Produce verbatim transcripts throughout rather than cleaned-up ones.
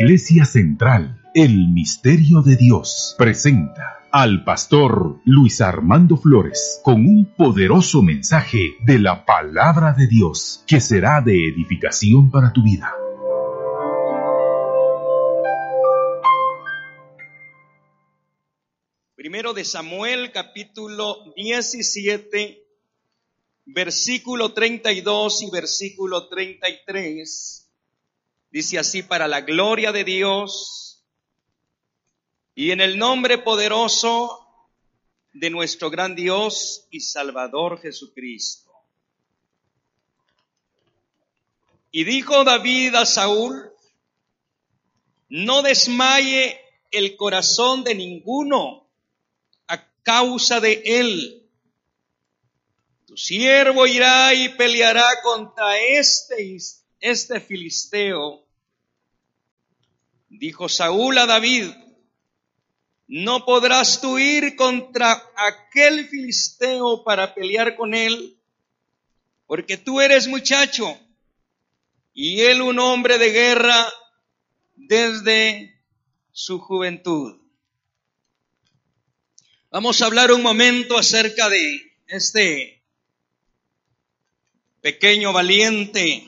Iglesia Central, el Misterio de Dios, presenta al pastor Luis Armando Flores con un poderoso mensaje de la Palabra de Dios que será de edificación para tu vida. Primero de Samuel, capítulo diecisiete, versículo treinta y dos y versículo treinta y tres. Dice así: para la gloria de Dios y en el nombre poderoso de nuestro gran Dios y Salvador Jesucristo. Y dijo David a Saúl: no desmaye el corazón de ninguno a causa de él. Tu siervo irá y peleará contra este, este filisteo. Dijo Saúl a David: no podrás tú ir contra aquel filisteo para pelear con él, porque tú eres muchacho y él un hombre de guerra desde su juventud. Vamos a hablar un momento acerca de este pequeño valiente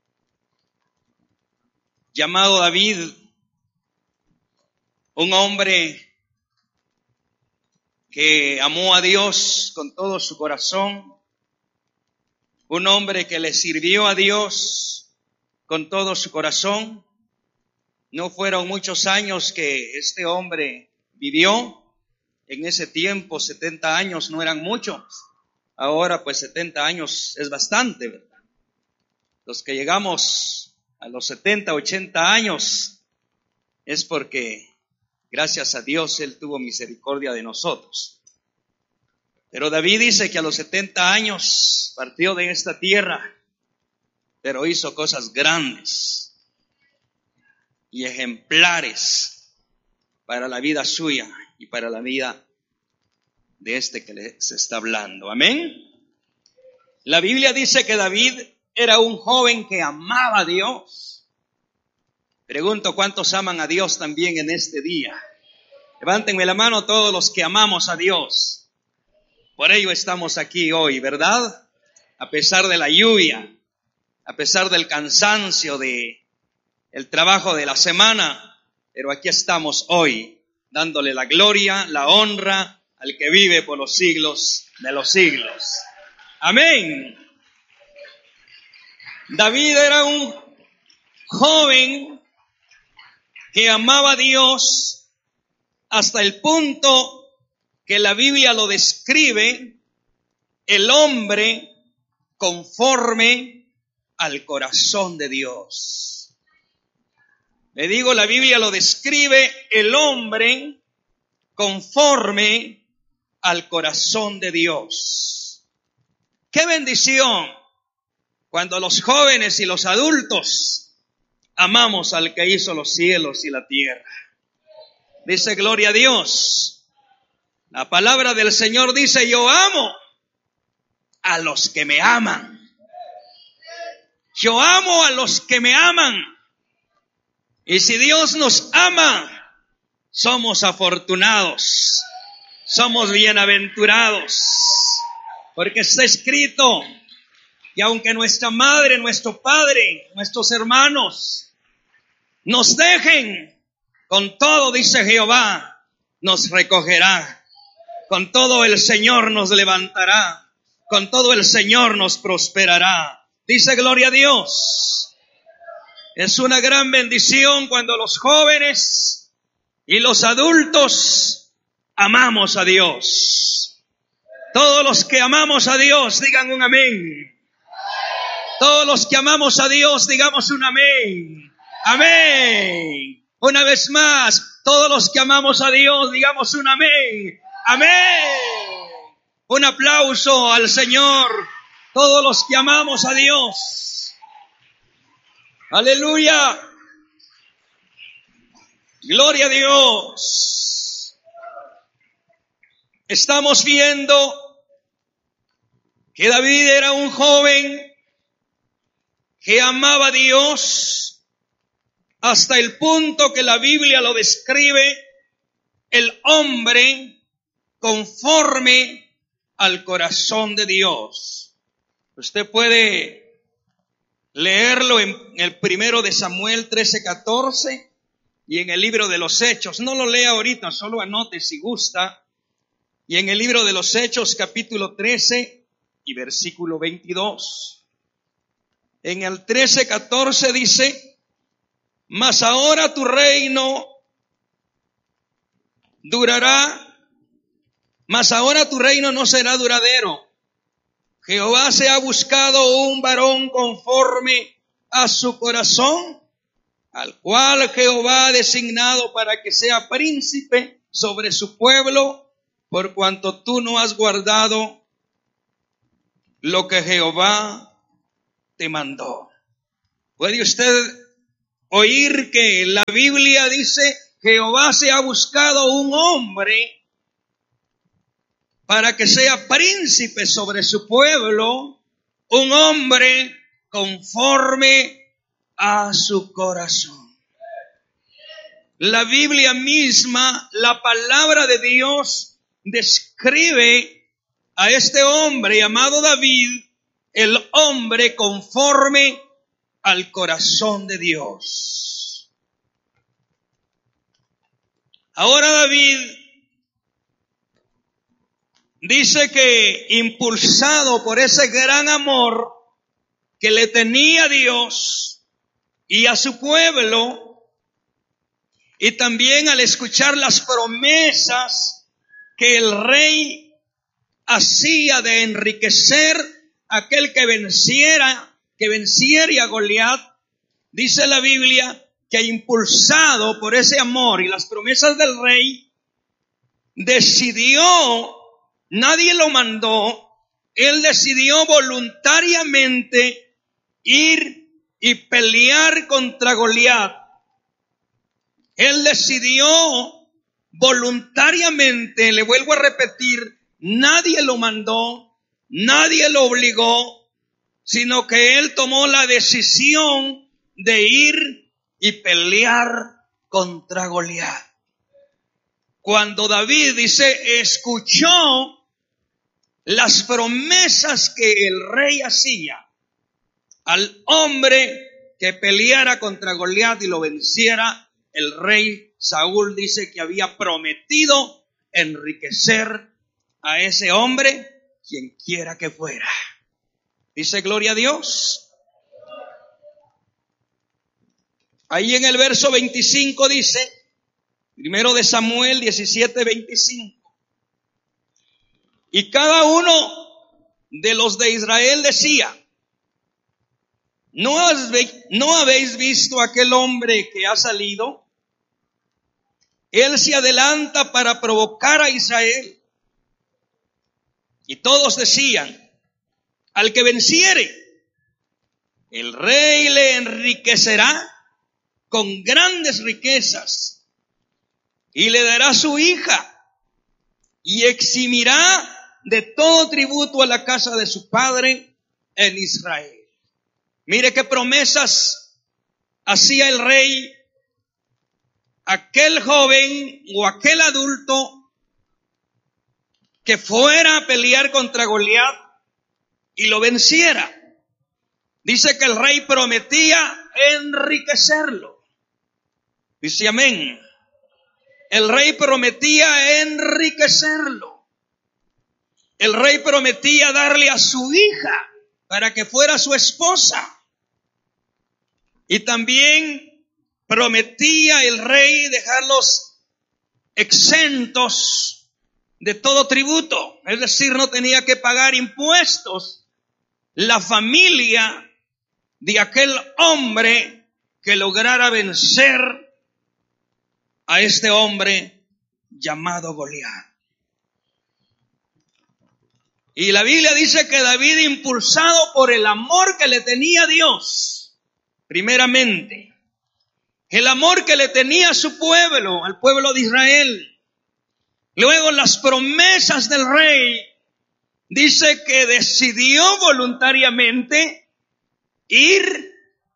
llamado David, un hombre que amó a Dios con todo su corazón, un hombre que le sirvió a Dios con todo su corazón. No fueron muchos años que este hombre vivió. En ese tiempo, setenta años no eran muchos. Ahora, pues, setenta años es bastante, ¿verdad? Los que llegamos a los setenta, ochenta años es porque, gracias a Dios, Él tuvo misericordia de nosotros. Pero David dice que a los setenta años partió de esta tierra, pero hizo cosas grandes y ejemplares para la vida suya y para la vida de este que les está hablando. Amén. La Biblia dice que David era un joven que amaba a Dios. Pregunto, ¿cuántos aman a Dios también en este día? Levántenme la mano todos los que amamos a Dios. Por ello estamos aquí hoy, ¿verdad? A pesar de la lluvia, a pesar del cansancio de el trabajo de la semana, pero aquí estamos hoy, dándole la gloria, la honra al que vive por los siglos de los siglos. Amén. David era un joven que amaba a Dios hasta el punto que la Biblia lo describe, el hombre conforme al corazón de Dios. Le digo, la Biblia lo describe, el hombre conforme al corazón de Dios. ¡Qué bendición! Cuando los jóvenes y los adultos amamos al que hizo los cielos y la tierra. Dice, gloria a Dios. La palabra del Señor dice, yo amo a los que me aman. Yo amo a los que me aman. Y si Dios nos ama, somos afortunados, somos bienaventurados, porque está escrito que aunque nuestra madre, nuestro padre, nuestros hermanos nos dejen, con todo, dice Jehová, nos recogerá, con todo el Señor nos levantará, con todo el Señor nos prosperará. Dice, gloria a Dios. Es una gran bendición cuando los jóvenes y los adultos amamos a Dios. Todos los que amamos a Dios, digan un amén. Todos los que amamos a Dios, digamos un amén. Amén. Una vez más, todos los que amamos a Dios, digamos un amén. Amén. Un aplauso al Señor. Todos los que amamos a Dios. Aleluya. Gloria a Dios. Estamos viendo que David era un joven que amaba a Dios hasta el punto que la Biblia lo describe, el hombre conforme al corazón de Dios. Usted puede leerlo en el primero de Samuel trece catorce y en el libro de los Hechos. No lo lea ahorita, solo anote si gusta. Y en el libro de los Hechos capítulo trece y versículo veintidós. En el trece catorce dice: mas ahora tu reino durará, mas ahora tu reino no será duradero. Jehová se ha buscado un varón conforme a su corazón, al cual Jehová ha designado para que sea príncipe sobre su pueblo, por cuanto tú no has guardado lo que Jehová te mandó. ¿Puede usted oír que la Biblia dice: Jehová se ha buscado un hombre para que sea príncipe sobre su pueblo, un hombre conforme a su corazón? La Biblia misma, la palabra de Dios, describe a este hombre llamado David, el hombre conforme al corazón de Dios. Ahora David dice que, impulsado por ese gran amor que le tenía a Dios y a su pueblo, y también al escuchar las promesas que el rey hacía de enriquecer a aquel que venciera, que venciera a Goliat, dice la Biblia que, impulsado por ese amor y las promesas del rey, decidió, nadie lo mandó, él decidió voluntariamente ir y pelear contra Goliat. Él decidió voluntariamente, le vuelvo a repetir, nadie lo mandó, nadie lo obligó, sino que él tomó la decisión de ir y pelear contra Goliat. Cuando David dice, escuchó las promesas que el rey hacía al hombre que peleara contra Goliat y lo venciera, el rey Saúl dice que había prometido enriquecer a ese hombre, quien quiera que fuera. Dice, gloria a Dios. Ahí en el verso veinticinco dice, primero de Samuel diecisiete, veinticinco. Y cada uno de los de Israel decía, ¿no, has, ¿no habéis visto aquel hombre que ha salido? Él se adelanta para provocar a Israel. Y todos decían, al que venciere, el rey le enriquecerá con grandes riquezas y le dará su hija y eximirá de todo tributo a la casa de su padre en Israel. Mire qué promesas hacía el rey. Aquel joven o aquel adulto que fuera a pelear contra Goliat y lo venciera. Dice que el rey prometía enriquecerlo. Dice amén. El rey prometía enriquecerlo. El rey prometía darle a su hija para que fuera su esposa. Y también prometía el rey dejarlos exentos de todo tributo. Es decir, no tenía que pagar impuestos la familia de aquel hombre que lograra vencer a este hombre llamado Goliat. Y la Biblia dice que David, impulsado por el amor que le tenía a Dios, primeramente, el amor que le tenía a su pueblo, al pueblo de Israel, luego las promesas del rey, dice que decidió voluntariamente ir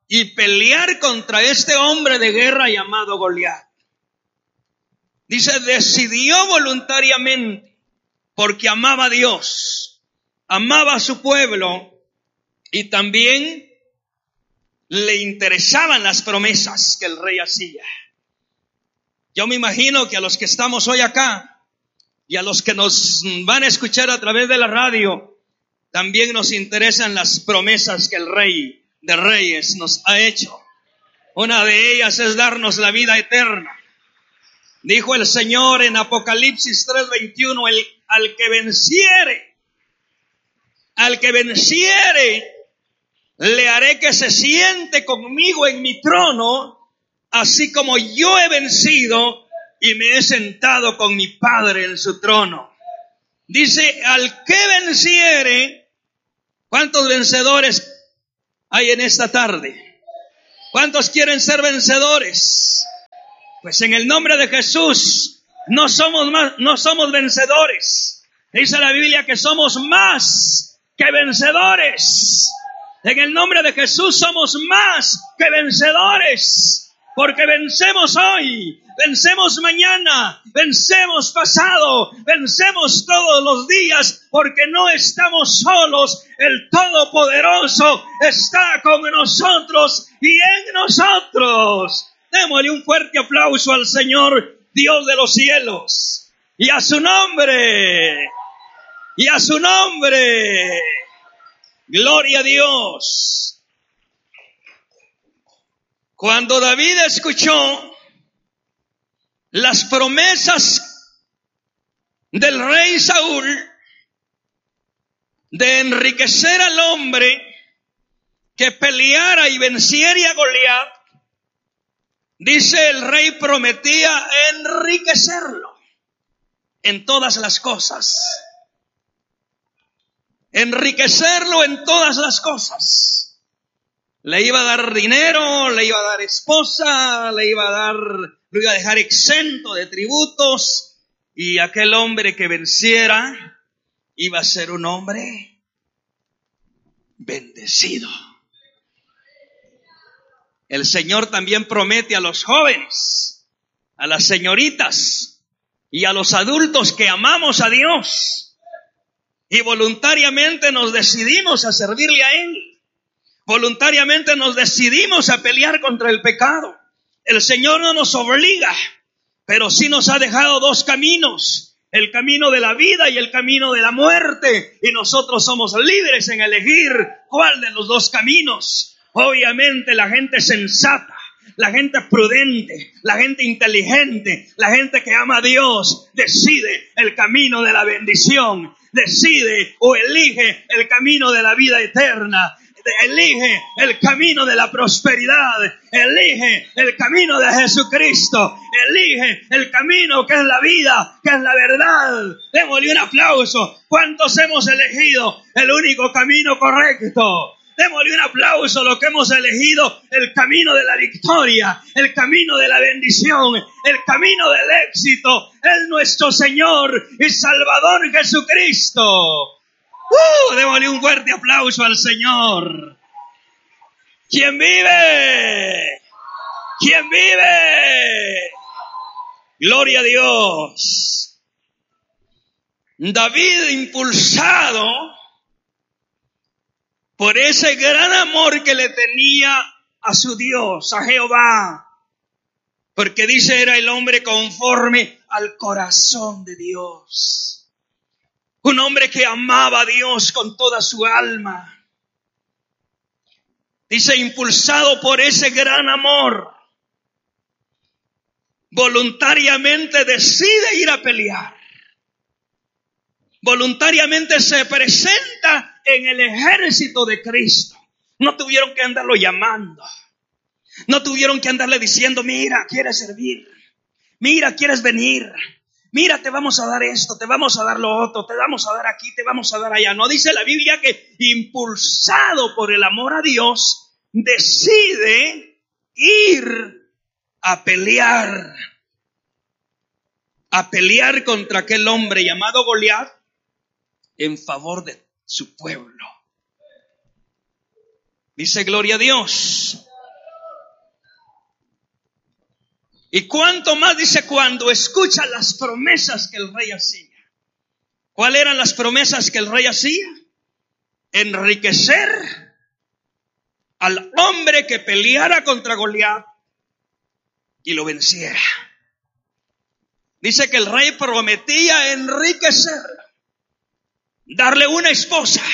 y pelear contra este hombre de guerra llamado Goliat. Dice, decidió voluntariamente porque amaba a Dios, amaba a su pueblo y también le interesaban las promesas que el rey hacía. Yo me imagino que a los que estamos hoy acá y a los que nos van a escuchar a través de la radio, también nos interesan las promesas que el Rey de Reyes nos ha hecho. Una de ellas es darnos la vida eterna. Dijo el Señor en Apocalipsis tres veintiuno, el, al que venciere, al que venciere, le haré que se siente conmigo en mi trono, así como yo he vencido y me he sentado con mi Padre en su trono. Dice, al que venciere. ¿Cuántos vencedores hay en esta tarde? ¿Cuántos quieren ser vencedores? Pues en el nombre de Jesús no somos más, no somos vencedores. Dice la Biblia que somos más que vencedores. En el nombre de Jesús somos más que vencedores. Porque vencemos hoy, vencemos mañana, vencemos pasado, vencemos todos los días, porque no estamos solos. El Todopoderoso está con nosotros y en nosotros. Démosle un fuerte aplauso al Señor, Dios de los cielos, y a su nombre, y a su nombre. Gloria a Dios. Cuando David escuchó las promesas del rey Saúl de enriquecer al hombre que peleara y venciera a Goliat, dice el rey prometía enriquecerlo en todas las cosas. Enriquecerlo en todas las cosas. Le iba a dar dinero, le iba a dar esposa, le iba a dar, lo iba a dejar exento de tributos, y aquel hombre que venciera iba a ser un hombre bendecido. El Señor también promete a los jóvenes, a las señoritas y a los adultos que amamos a Dios y voluntariamente nos decidimos a servirle a Él. Voluntariamente nos decidimos a pelear contra el pecado. El Señor no nos obliga, pero sí nos ha dejado dos caminos, el camino de la vida y el camino de la muerte, y nosotros somos libres en elegir cuál de los dos caminos. Obviamente la gente sensata, la gente prudente, la gente inteligente, la gente que ama a Dios, decide el camino de la bendición, decide o elige el camino de la vida eterna. Elige el camino de la prosperidad, elige el camino de Jesucristo, elige el camino que es la vida, que es la verdad. Démosle un aplauso. ¿Cuántos hemos elegido el único camino correcto? Démosle un aplauso a lo que hemos elegido, el camino de la victoria, el camino de la bendición, el camino del éxito. Es nuestro Señor y Salvador Jesucristo. ¡Uh! Démosle un fuerte aplauso al Señor. ¿Quién vive? ¿Quién vive? Gloria a Dios. David, impulsado por ese gran amor que le tenía a su Dios, a Jehová, porque dice era el hombre conforme al corazón de Dios. Un hombre que amaba a Dios con toda su alma. Dice, impulsado por ese gran amor, voluntariamente decide ir a pelear. Voluntariamente se presenta en el ejército de Cristo. No tuvieron que andarlo llamando. No tuvieron que andarle diciendo, mira, quieres servir. Mira, quieres venir. Mira, te vamos a dar esto, te vamos a dar lo otro, te vamos a dar aquí, te vamos a dar allá. No dice la Biblia que impulsado por el amor a Dios, decide ir a pelear. A pelear contra aquel hombre llamado Goliat en favor de su pueblo. Dice, gloria a Dios. Y cuánto más, dice, cuando escucha las promesas que el rey hacía. ¿Cuáles eran las promesas que el rey hacía? Enriquecer al hombre que peleara contra Goliat y lo venciera. Dice que el rey prometía enriquecerlo, darle una esposa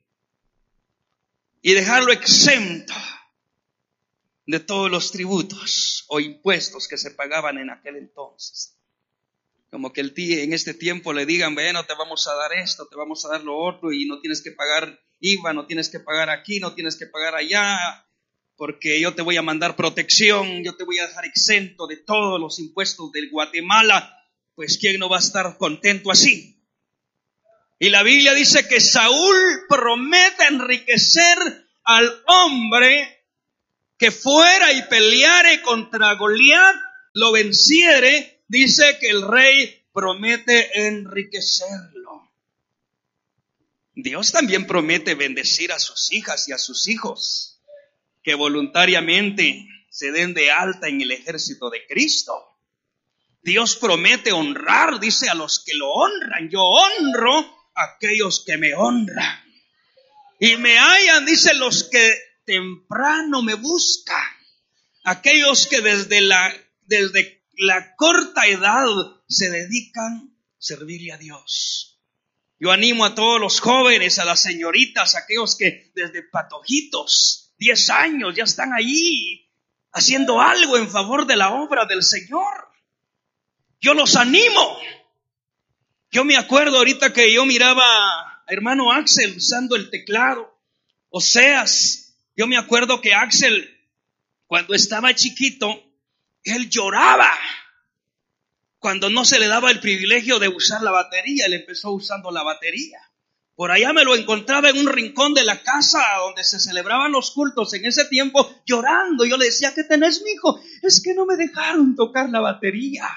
y dejarlo exento de todos los tributos o impuestos que se pagaban en aquel entonces. Como que el tío en este tiempo le digan, bueno, te vamos a dar esto, te vamos a dar lo otro, y no tienes que pagar I V A, no tienes que pagar aquí, no tienes que pagar allá, porque yo te voy a mandar protección, yo te voy a dejar exento de todos los impuestos del Guatemala. Pues ¿quién no va a estar contento así? Y la Biblia dice que Saúl promete enriquecer al hombre que fuera y peleare contra Goliat, lo venciere. Dice que el rey promete enriquecerlo. Dios también promete bendecir a sus hijas y a sus hijos que voluntariamente se den de alta en el ejército de Cristo. Dios promete honrar, dice, a los que lo honran. Yo honro a aquellos que me honran. Y me hallan, dice, los que temprano me buscan. Aquellos que desde la, desde la corta edad se dedican a servirle a Dios. Yo animo a todos los jóvenes, a las señoritas, a aquellos que desde patojitos, diez años, ya están allí haciendo algo en favor de la obra del Señor. Yo los animo. Yo me acuerdo ahorita que yo miraba a hermano Axel usando el teclado. Oseas, yo me acuerdo que Axel, cuando estaba chiquito, él lloraba cuando no se le daba el privilegio de usar la batería. Él empezó usando la batería. Por allá me lo encontraba en un rincón de la casa donde se celebraban los cultos en ese tiempo, llorando. Yo le decía, ¿qué tenés, mijo? Es que no me dejaron tocar la batería.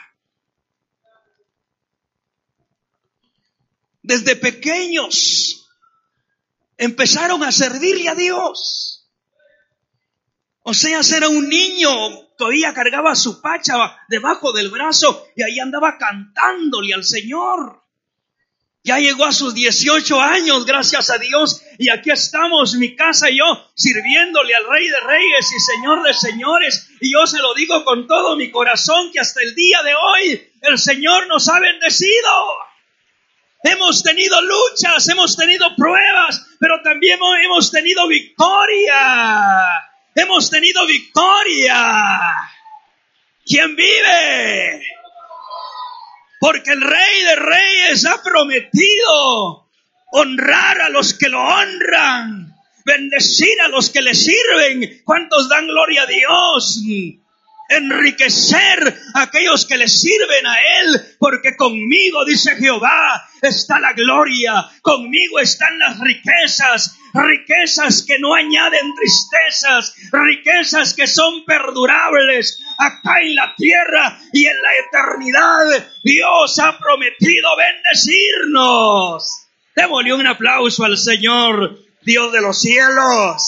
Desde pequeños empezaron a servirle a Dios. O sea, era un niño, todavía cargaba su pacha debajo del brazo y ahí andaba cantándole al Señor. Ya llegó a sus dieciocho años, gracias a Dios, y aquí estamos, mi casa y yo, sirviéndole al Rey de Reyes y Señor de Señores. Y yo se lo digo con todo mi corazón, que hasta el día de hoy el Señor nos ha bendecido. Hemos tenido luchas, hemos tenido pruebas, pero también hemos tenido victoria. Hemos tenido victoria. ¿Quién vive? Porque el Rey de Reyes ha prometido honrar a los que lo honran, bendecir a los que le sirven. ¿Cuántos dan gloria a Dios? Enriquecer a aquellos que le sirven a Él, porque conmigo, dice Jehová, está la gloria, conmigo están las riquezas, riquezas que no añaden tristezas, riquezas que son perdurables acá en la tierra y en la eternidad. Dios ha prometido bendecirnos. Démosle un aplauso al Señor, Dios de los cielos,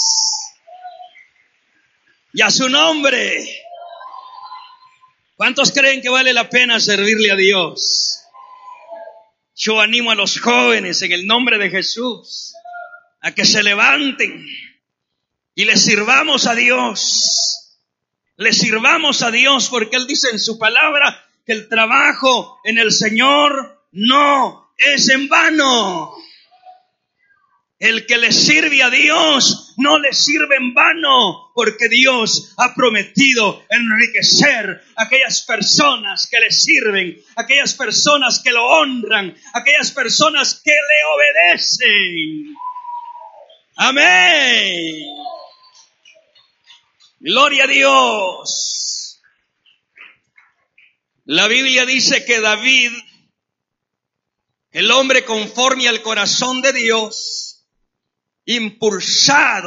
y a su nombre. ¿Cuántos creen que vale la pena servirle a Dios? Yo animo a los jóvenes en el nombre de Jesús a que se levanten y le sirvamos a Dios. Le sirvamos a Dios porque Él dice en su palabra que el trabajo en el Señor no es en vano. El que le sirve a Dios no le sirve en vano, porque Dios ha prometido enriquecer a aquellas personas que le sirven, aquellas personas que lo honran, aquellas personas que le obedecen. Amén. Gloria a Dios. La Biblia dice que David, el hombre conforme al corazón de Dios, impulsado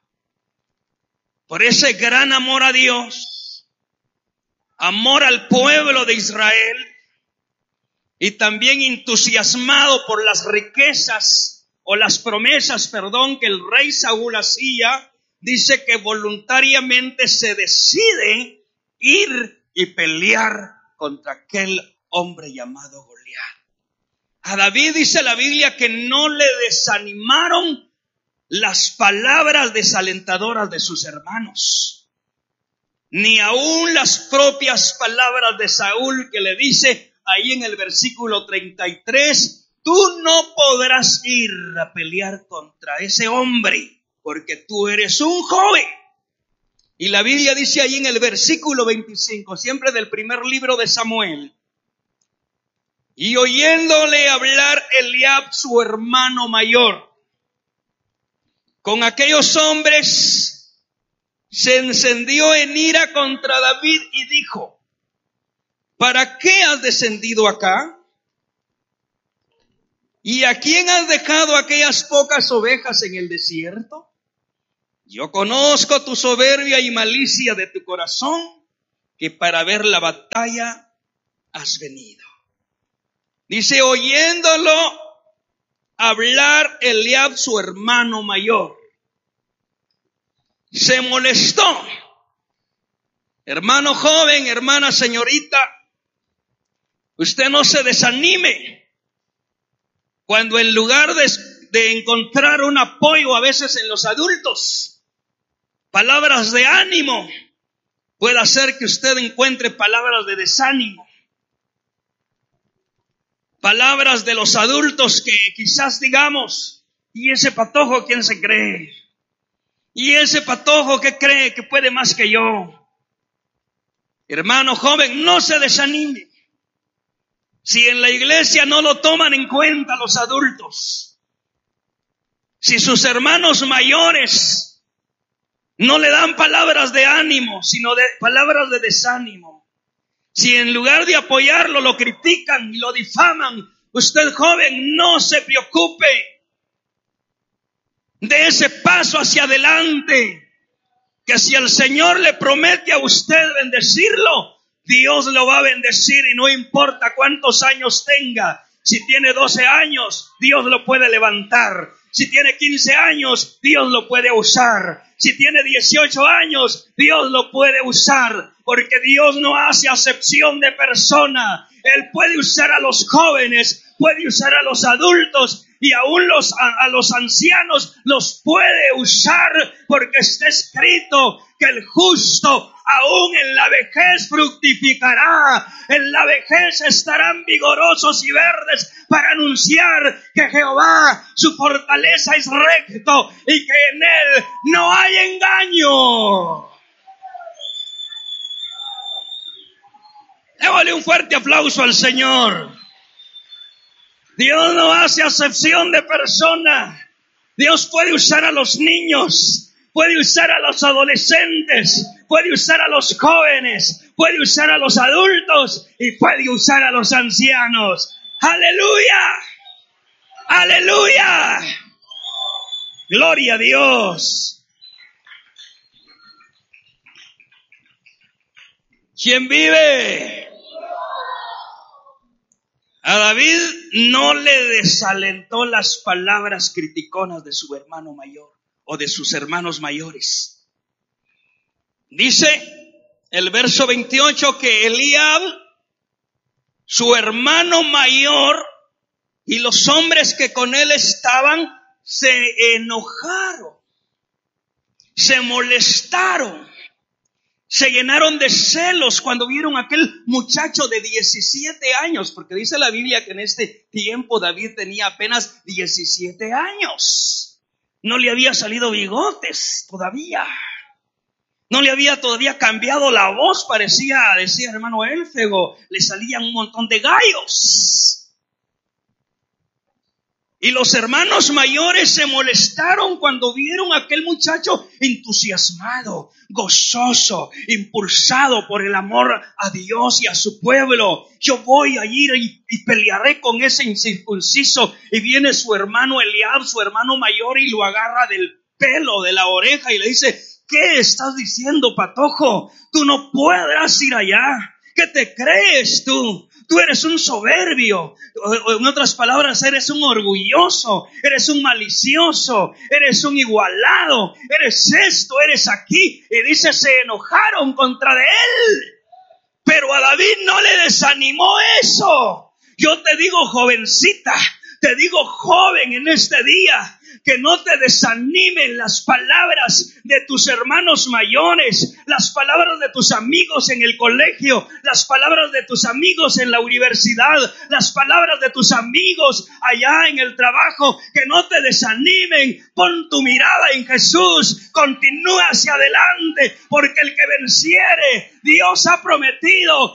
por ese gran amor a Dios, amor al pueblo de Israel, y también entusiasmado por las riquezas o las promesas, perdón, que el rey Saúl hacía, dice que voluntariamente se decide ir y pelear contra aquel hombre llamado Goliat. A David dice la Biblia que no le desanimaron las palabras desalentadoras de sus hermanos, ni aún las propias palabras de Saúl, que le dice ahí en el versículo treinta y tres, tú no podrás ir a pelear contra ese hombre, porque tú eres un joven. Y la Biblia dice ahí en el versículo veinticinco, siempre del primer libro de Samuel, y oyéndole hablar Eliab, su hermano mayor, con aquellos hombres, se encendió en ira contra David y dijo, ¿para qué has descendido acá? ¿Y a quién has dejado aquellas pocas ovejas en el desierto? Yo conozco tu soberbia y malicia de tu corazón, que para ver la batalla has venido. Dice, oyéndolo hablar Eliab, su hermano mayor, se molestó. Hermano joven, hermana señorita, usted no se desanime cuando en lugar de, de encontrar un apoyo a veces en los adultos, palabras de ánimo, puede hacer que usted encuentre palabras de desánimo. Palabras de los adultos que quizás digamos, ¿y ese patojo quién se cree? ¿Y ese patojo que cree que puede más que yo? Hermano joven, no se desanime. Si en la iglesia no lo toman en cuenta los adultos, si sus hermanos mayores no le dan palabras de ánimo, sino de palabras de desánimo, si en lugar de apoyarlo lo critican y lo difaman, usted joven no se preocupe. De ese paso hacia adelante, que si el Señor le promete a usted bendecirlo, Dios lo va a bendecir y no importa cuántos años tenga. Si tiene doce años, Dios lo puede levantar. Si tiene quince años, Dios lo puede usar. Si tiene dieciocho años, Dios lo puede usar. Porque Dios no hace acepción de persona. Él puede usar a los jóvenes, puede usar a los adultos y aún los, a, a los ancianos los puede usar, porque está escrito que el justo aún en la vejez fructificará. En la vejez estarán vigorosos y verdes para anunciar que Jehová, su fortaleza es recto y que en él no hay engaño. Démosle un fuerte aplauso al Señor. Dios no hace acepción de persona. Dios puede usar a los niños, puede usar a los adolescentes, puede usar a los jóvenes, puede usar a los adultos y puede usar a los ancianos. ¡Aleluya! ¡Aleluya! ¡Gloria a Dios! ¿Quién vive? A David no le desalentó las palabras criticonas de su hermano mayor o de sus hermanos mayores. Dice el verso veintiocho que Eliab, su hermano mayor, y los hombres que con él estaban se enojaron, se molestaron. Se llenaron de celos cuando vieron a aquel muchacho de diecisiete años, porque dice la Biblia que en este tiempo David tenía apenas diecisiete años. No le había salido bigotes todavía. No le había todavía cambiado la voz, parecía, decía hermano Élfego, le salían un montón de gallos. Y los hermanos mayores se molestaron cuando vieron a aquel muchacho entusiasmado, gozoso, impulsado por el amor a Dios y a su pueblo. Yo voy a ir y, y pelearé con ese incircunciso. Y viene su hermano Eliab, su hermano mayor, y lo agarra del pelo, de la oreja, y le dice, ¿qué estás diciendo, patojo? Tú no podrás ir allá. ¿Qué te crees tú? Tú eres un soberbio. O en otras palabras, eres un orgulloso, eres un malicioso, eres un igualado, eres esto, eres aquí. Y dice, se enojaron contra de él. le desanimó eso. Yo te digo, jovencita, te digo, joven, en este día, que no te desanimen las palabras de tus hermanos mayores, las palabras de tus amigos en el colegio, las palabras de tus amigos en la universidad, las palabras de tus amigos allá en el trabajo, que no te desanimen. Pon tu mirada en Jesús, continúa hacia adelante, porque el que venciere, Dios ha prometido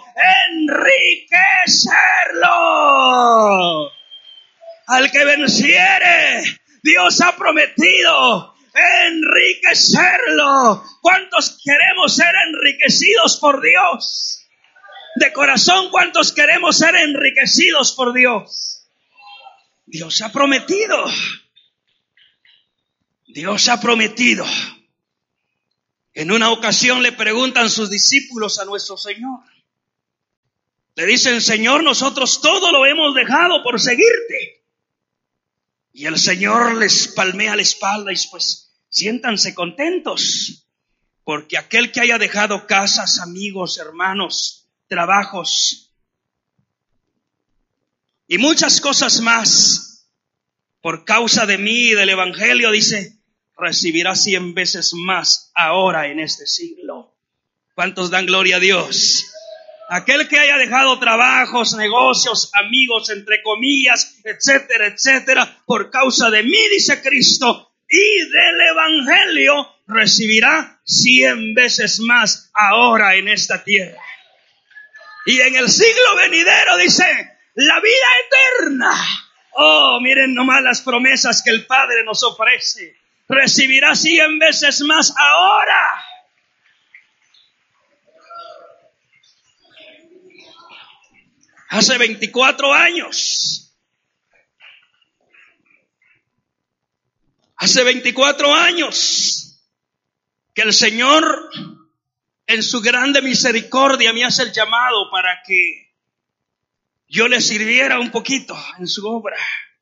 enriquecerlo. Al que venciere, Dios ha prometido enriquecerlo. ¿Cuántos queremos ser enriquecidos por Dios? De corazón, ¿cuántos queremos ser enriquecidos por Dios? Dios ha prometido. Dios ha prometido. En una ocasión le preguntan sus discípulos a nuestro Señor. Le dicen, Señor, nosotros todo lo hemos dejado por seguirte. Y el Señor les palmea la espalda y pues siéntanse contentos, porque aquel que haya dejado casas, amigos, hermanos, trabajos y muchas cosas más por causa de mí y del Evangelio, dice, recibirá cien veces más ahora en este siglo. ¿Cuántos dan gloria a Dios? Aquel que haya dejado trabajos, negocios, amigos, entre comillas, etcétera, etcétera, por causa de mí, dice Cristo, y del Evangelio, recibirá cien veces más ahora en esta tierra. Y en el siglo venidero, dice, la vida eterna. Oh, miren nomás las promesas que el Padre nos ofrece. Recibirá cien veces más ahora. Hace veinticuatro años, hace veinticuatro años que el Señor en su grande misericordia me hace el llamado para que yo le sirviera un poquito en su obra.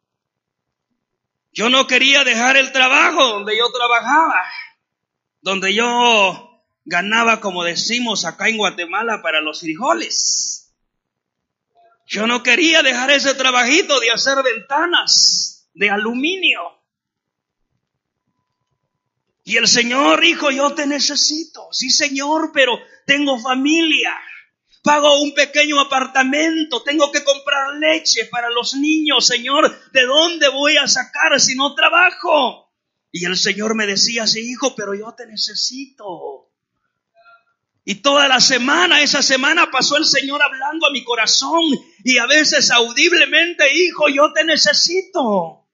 Yo no quería dejar el trabajo donde yo trabajaba, donde yo ganaba, como decimos acá en Guatemala, para los frijoles. Yo no quería dejar ese trabajito de hacer ventanas de aluminio. Y el Señor dijo, yo te necesito. Sí, Señor, pero tengo familia. Pago un pequeño apartamento. Tengo que comprar leche para los niños. Señor, ¿de dónde voy a sacar si no trabajo? Y el Señor me decía, sí, hijo, pero yo te necesito. Y toda la semana, esa semana pasó el Señor hablando a mi corazón y a veces audiblemente, hijo, yo te necesito.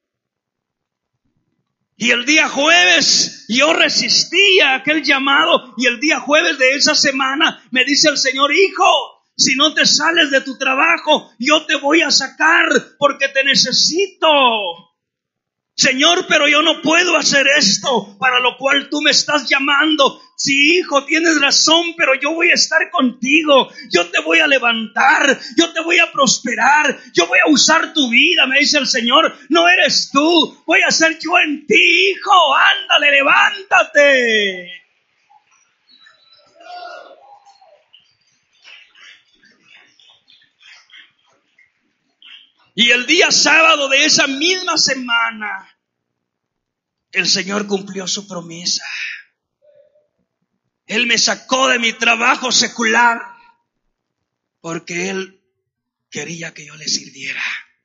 Y el día jueves yo resistía aquel llamado y el día jueves de esa semana me dice el Señor, hijo, si no te sales de tu trabajo, yo te voy a sacar porque te necesito. Señor, pero yo no puedo hacer esto para lo cual tú me estás llamando. Sí, hijo, tienes razón, pero yo voy a estar contigo. Yo te voy a levantar, yo te voy a prosperar, yo voy a usar tu vida, me dice el Señor. No eres tú, voy a ser yo en ti, hijo. Ándale, levántate. Y el día sábado de esa misma semana, el Señor cumplió su promesa. Él me sacó de mi trabajo secular porque Él quería que yo le sirviera.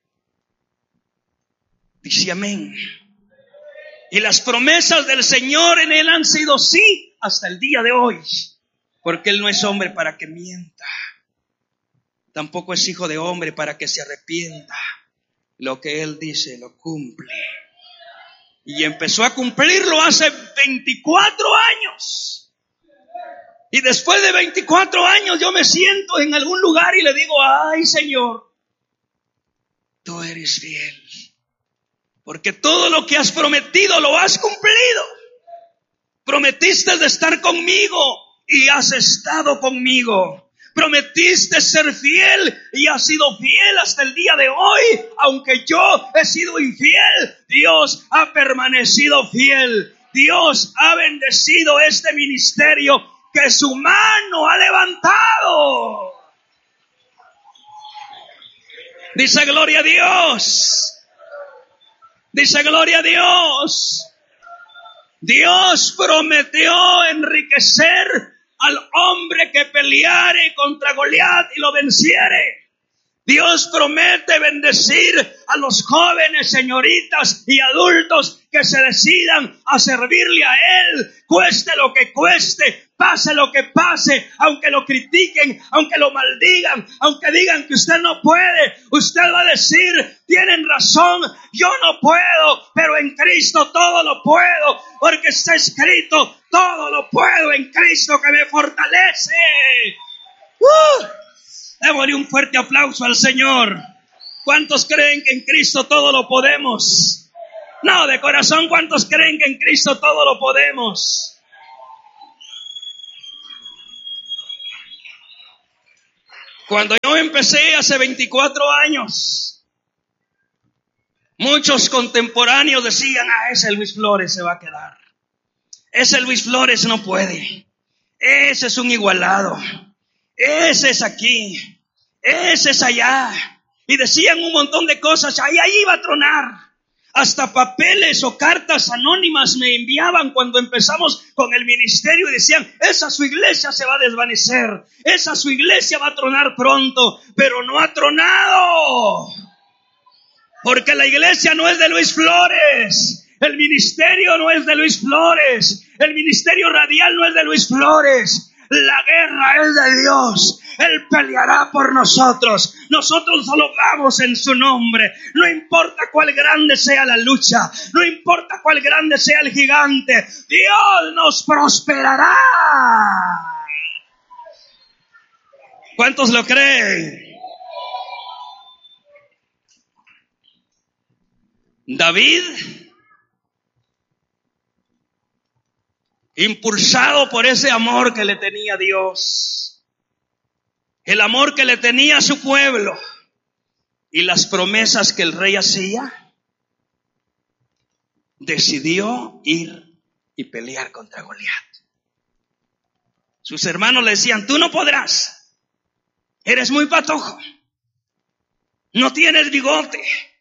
Dice amén. Y las promesas del Señor en Él han sido sí hasta el día de hoy, porque Él no es hombre para que mienta. Tampoco es hijo de hombre para que se arrepienta. Lo que Él dice lo cumple. Y empezó a cumplirlo hace veinticuatro años. Y después de veinticuatro años yo me siento en algún lugar y le digo, ay Señor, tú eres fiel. Porque todo lo que has prometido lo has cumplido. Prometiste de estar conmigo y has estado conmigo. Prometiste ser fiel y has sido fiel hasta el día de hoy. Aunque yo he sido infiel, Dios ha permanecido fiel. Dios ha bendecido este ministerio que su mano ha levantado. Dice gloria a Dios. Dice gloria a Dios. Dios prometió enriquecer al hombre que peleare contra Goliat y lo venciere. Dios promete bendecir a los jóvenes, señoritas y adultos que se decidan a servirle a Él, cueste lo que cueste, pase lo que pase, aunque lo critiquen, aunque lo maldigan, aunque digan que usted no puede, usted va a decir, tienen razón, yo no puedo, pero en Cristo todo lo puedo, porque está escrito, todo lo puedo en Cristo que me fortalece. ¡Uh! Démosle un fuerte aplauso al Señor. ¿Cuántos creen que en Cristo todo lo podemos? No, de corazón, ¿cuántos creen que en Cristo todo lo podemos? Cuando yo empecé hace veinticuatro años, muchos contemporáneos decían, ah, ese Luis Flores se va a quedar. Ese Luis Flores no puede. Ese es un igualado. Ese es aquí, ese es allá. Y decían un montón de cosas, ahí, ahí iba a tronar. Hasta papeles o cartas anónimas me enviaban cuando empezamos con el ministerio y decían, esa su iglesia se va a desvanecer, esa su iglesia va a tronar pronto, pero no ha tronado. Porque la iglesia no es de Luis Flores, el ministerio no es de Luis Flores, el ministerio radial no es de Luis Flores. La guerra es de Dios. Él peleará por nosotros. Nosotros solo vamos en su nombre. No importa cuál grande sea la lucha. No importa cuál grande sea el gigante. Dios nos prosperará. ¿Cuántos lo creen? David, impulsado por ese amor que le tenía Dios, el amor que le tenía a su pueblo y las promesas que el rey hacía, decidió ir y pelear contra Goliat. Sus hermanos le decían, tú no podrás, eres muy patojo, no tienes bigote,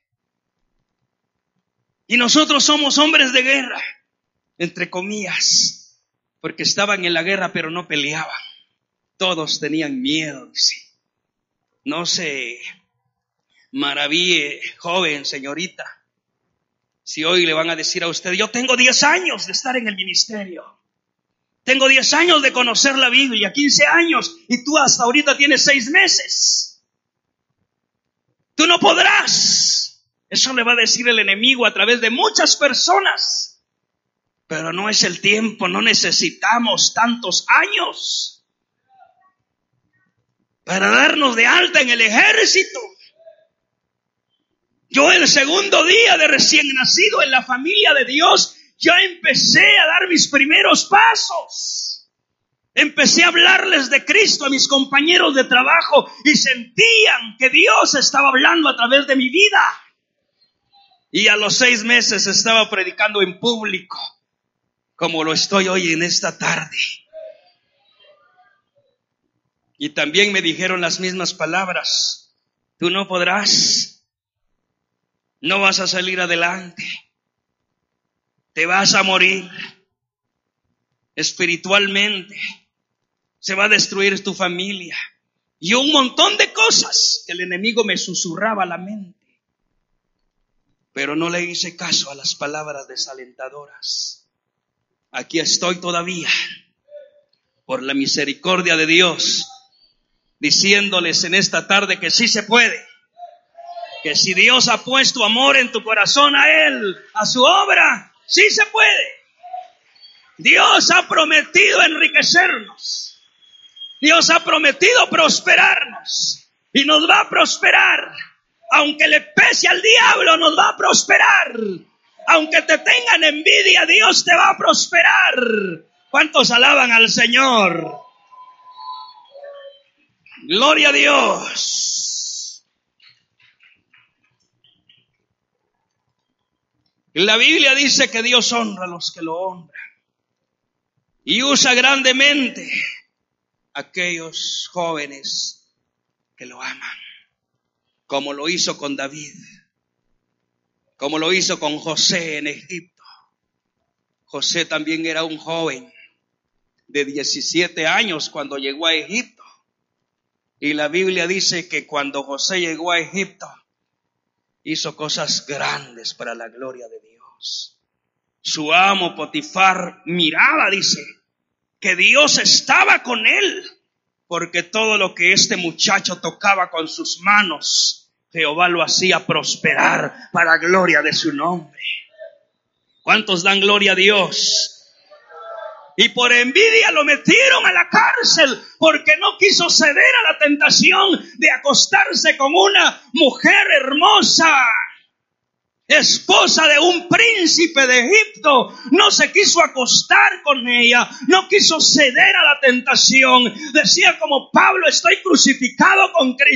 y nosotros somos hombres de guerra, entre comillas, porque estaban en la guerra pero no peleaban. Todos tenían miedo, dice. No se maraville, joven, señorita, si hoy le van a decir a usted, yo tengo diez años de estar en el ministerio. Tengo diez años de conocer la Biblia, quince años, y tú hasta ahorita tienes seis meses. Tú no podrás. Eso le va a decir el enemigo a través de muchas personas. Pero no es el tiempo, no necesitamos tantos años para darnos de alta en el ejército. Yo el segundo día de recién nacido en la familia de Dios, ya empecé a dar mis primeros pasos. Empecé a hablarles de Cristo a mis compañeros de trabajo y sentían que Dios estaba hablando a través de mi vida. Y a los seis meses estaba predicando en público, como lo estoy hoy en esta tarde. Y también me dijeron las mismas palabras. Tú no podrás, no vas a salir adelante, te vas a morir espiritualmente, se va a destruir tu familia. Y un montón de cosas que el enemigo me susurraba a la mente. Pero no le hice caso a las palabras desalentadoras. Aquí estoy todavía, por la misericordia de Dios, diciéndoles en esta tarde que sí se puede, que si Dios ha puesto amor en tu corazón a Él, a su obra, sí se puede. Dios ha prometido enriquecernos, Dios ha prometido prosperarnos y nos va a prosperar. Aunque le pese al diablo, nos va a prosperar. Aunque te tengan envidia, Dios te va a prosperar. ¿Cuántos alaban al Señor? Gloria a Dios. La Biblia dice que Dios honra a los que lo honran y usa grandemente a aquellos jóvenes que lo aman. como lo hizo con David, como lo hizo con José en Egipto. José también era un joven de diecisiete años cuando llegó a Egipto. Y la Biblia dice que cuando José llegó a Egipto, hizo cosas grandes para la gloria de Dios. Su amo Potifar miraba, dice, que Dios estaba con él, porque todo lo que este muchacho tocaba con sus manos, Jehová lo hacía prosperar para gloria de su nombre. ¿Cuántos dan gloria a Dios? Y por envidia lo metieron a la cárcel porque no quiso ceder a la tentación de acostarse con una mujer hermosa, esposa de un príncipe de Egipto. No se quiso acostar con ella, no quiso ceder a la tentación. Decía como Pablo, estoy crucificado con Cristo.